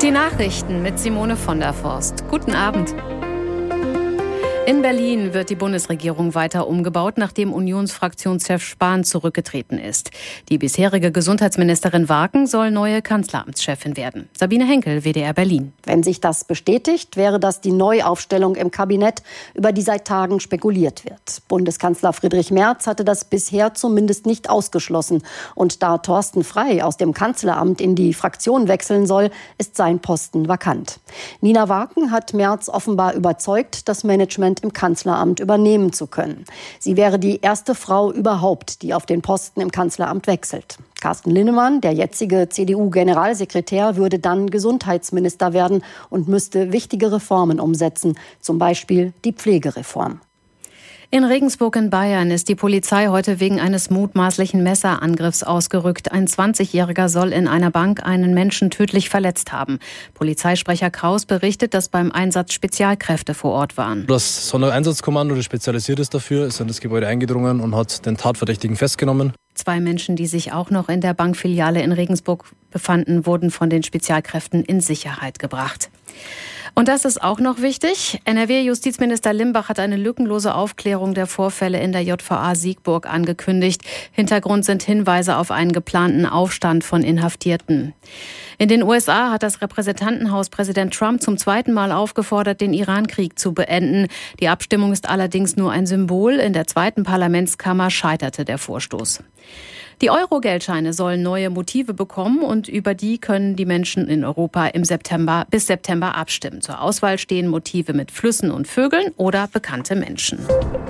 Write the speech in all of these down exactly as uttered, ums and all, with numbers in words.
Die Nachrichten mit Simone von der Forst. Guten Abend. In Berlin wird die Bundesregierung weiter umgebaut, nachdem Unionsfraktionschef Spahn zurückgetreten ist. Die bisherige Gesundheitsministerin Waken soll neue Kanzleramtschefin werden. Sabine Henkel, W D R Berlin. Wenn sich das bestätigt, wäre das die Neuaufstellung im Kabinett, über die seit Tagen spekuliert wird. Bundeskanzler Friedrich Merz hatte das bisher zumindest nicht ausgeschlossen. Und da Thorsten Frey aus dem Kanzleramt in die Fraktion wechseln soll, ist sein Posten vakant. Nina Waken hat Merz offenbar überzeugt, das Management im Kanzleramt übernehmen zu können. Sie wäre die erste Frau überhaupt, die auf den Posten im Kanzleramt wechselt. Carsten Linnemann, der jetzige C D U-Generalsekretär, würde dann Gesundheitsminister werden und müsste wichtige Reformen umsetzen, zum Beispiel die Pflegereform. In Regensburg in Bayern ist die Polizei heute wegen eines mutmaßlichen Messerangriffs ausgerückt. Ein zwanzigjähriger soll in einer Bank einen Menschen tödlich verletzt haben. Polizeisprecher Kraus berichtet, dass beim Einsatz Spezialkräfte vor Ort waren. Das Sondereinsatzkommando, das spezialisiert ist dafür, ist in das Gebäude eingedrungen und hat den Tatverdächtigen festgenommen. Zwei Menschen, die sich auch noch in der Bankfiliale in Regensburg befanden, wurden von den Spezialkräften in Sicherheit gebracht. Und das ist auch noch wichtig. N R W-Justizminister Limbach hat eine lückenlose Aufklärung der Vorfälle in der J V A Siegburg angekündigt. Hintergrund sind Hinweise auf einen geplanten Aufstand von Inhaftierten. In den U S A hat das Repräsentantenhaus Präsident Trump zum zweiten Mal aufgefordert, den Iran-Krieg zu beenden. Die Abstimmung ist allerdings nur ein Symbol. In der zweiten Parlamentskammer scheiterte der Vorstoß. Die Euro-Geldscheine sollen neue Motive bekommen und über die können die Menschen in Europa im September bis September abstimmen. Zur Auswahl stehen Motive mit Flüssen und Vögeln oder bekannte Menschen.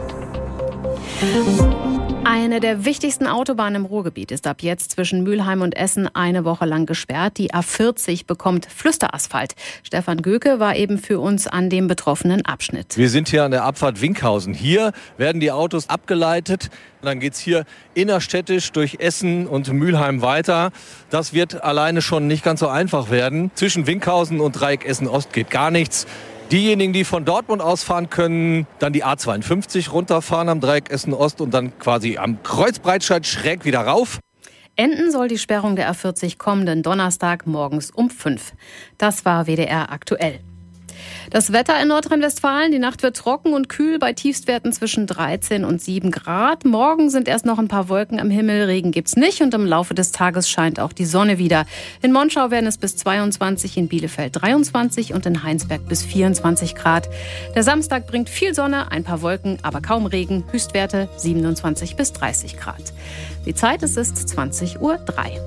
Eine der wichtigsten Autobahnen im Ruhrgebiet ist ab jetzt zwischen Mülheim und Essen eine Woche lang gesperrt. Die A vierzig bekommt Flüsterasphalt. Stefan Göke war eben für uns an dem betroffenen Abschnitt. Wir sind hier an der Abfahrt Winkhausen. Hier werden die Autos abgeleitet. Dann geht es hier innerstädtisch durch Essen und Mülheim weiter. Das wird alleine schon nicht ganz so einfach werden. Zwischen Winkhausen und Dreieck Essen-Ost geht gar nichts. Diejenigen, die von Dortmund ausfahren, können dann die A zweiundfünfzig runterfahren am Dreieck Essen-Ost und dann quasi am Kreuzbreitscheid schräg wieder rauf. Enden soll die Sperrung der A vierzig kommenden Donnerstag morgens um fünf. Das war W D R aktuell. Das Wetter in Nordrhein-Westfalen, die Nacht wird trocken und kühl bei Tiefstwerten zwischen dreizehn und sieben Grad. Morgen sind erst noch ein paar Wolken am Himmel, Regen gibt's nicht und im Laufe des Tages scheint auch die Sonne wieder. In Monschau werden es bis zweiundzwanzig, in Bielefeld dreiundzwanzig und in Heinsberg bis vierundzwanzig Grad. Der Samstag bringt viel Sonne, ein paar Wolken, aber kaum Regen, Höchstwerte siebenundzwanzig bis dreißig Grad. Die Zeit, es ist zwanzig Uhr drei.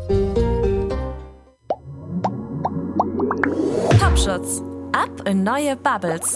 Popschutz. Ab in neue Bubbles.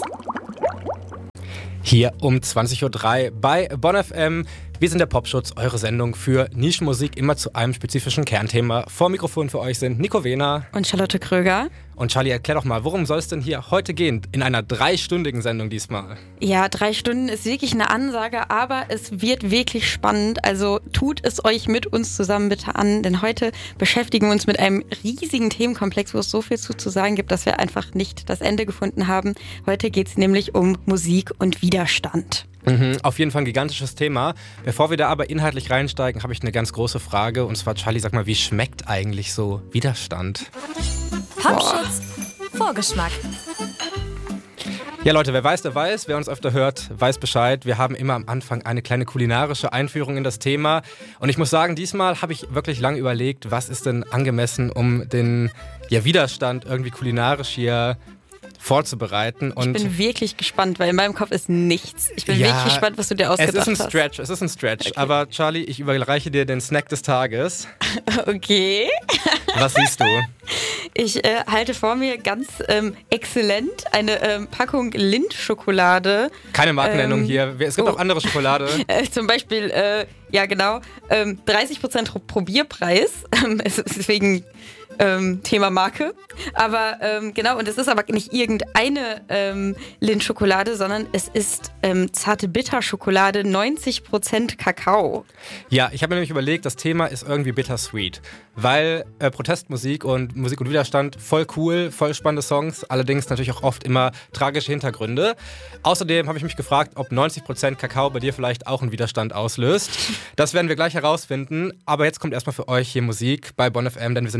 Hier um zwanzig Uhr drei bei Bonn F M. Wir sind der Popschutz, eure Sendung für Nischenmusik, immer zu einem spezifischen Kernthema. Vor Mikrofon für euch sind Nico Wehner und Charlotte Kröger. Und Charlie, erklär doch mal, worum soll es denn hier heute gehen? In einer dreistündigen Sendung diesmal. Ja, drei Stunden ist wirklich eine Ansage, aber es wird wirklich spannend. Also tut es euch mit uns zusammen bitte an, denn heute beschäftigen wir uns mit einem riesigen Themenkomplex, wo es so viel zu, zu sagen gibt, dass wir einfach nicht das Ende gefunden haben. Heute geht es nämlich um Musik und Widerstand. Mhm, auf jeden Fall ein gigantisches Thema. Bevor wir da aber inhaltlich reinsteigen, habe ich eine ganz große Frage. Und zwar, Charlie, sag mal, wie schmeckt eigentlich so Widerstand? Popschutz, Vorgeschmack. Ja, Leute, wer weiß, der weiß. Wer uns öfter hört, weiß Bescheid. Wir haben immer am Anfang eine kleine kulinarische Einführung in das Thema. Und ich muss sagen, diesmal habe ich wirklich lange überlegt, was ist denn angemessen, um den ja, Widerstand irgendwie kulinarisch hier vorzubereiten. Und ich bin wirklich gespannt, weil in meinem Kopf ist nichts. Ich bin ja, wirklich gespannt, was du dir ausgedacht hast. Es ist ein Stretch, es ist ein Stretch. Okay. Aber Charlie, ich überreiche dir den Snack des Tages. Okay. Was siehst du? Ich äh, halte vor mir ganz ähm, exzellent eine ähm, Packung Lindt-Schokolade. Keine Markennennung ähm, hier. Es gibt oh. auch andere Schokolade. Äh, zum Beispiel, äh, ja genau, ähm, dreißig Prozent Probierpreis. Deswegen ähm, Thema Marke. Aber ähm, genau, und es ist aber nicht irgendeine ähm, Lindt-Schokolade, sondern es ist ähm, zarte Bitterschokolade, neunzig Prozent Kakao. Ja, ich habe mir nämlich überlegt, das Thema ist irgendwie bittersweet. Weil äh, Protestmusik und Musik und Widerstand voll cool, voll spannende Songs, allerdings natürlich auch oft immer tragische Hintergründe. Außerdem habe ich mich gefragt, ob neunzig Prozent Kakao bei dir vielleicht auch einen Widerstand auslöst. Das werden wir gleich herausfinden. Aber jetzt kommt erstmal für euch hier Musik bei Bonn F M, denn wir sind nicht das Z D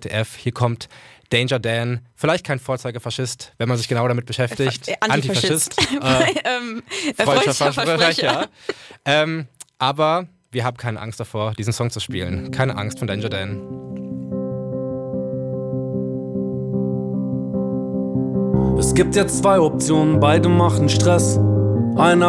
D F. Hier kommt Danger Dan, vielleicht kein Vorzeigefaschist, wenn man sich genau damit beschäftigt. Äh, Antifaschist. Antifaschist. äh, ähm, Freudscher Versprecher. Versprecher. Ja. Ähm, aber wir haben keine Angst davor, diesen Song zu spielen. Keine Angst von Danger Dan. Es gibt jetzt zwei Optionen, beide machen Stress. Einer